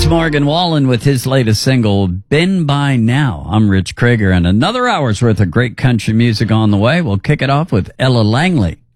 Morgan Wallen with his latest single, Been By Now. I'm Rich Krager, and another hour's worth of great country music on the way. We'll kick it off with Ella Langley.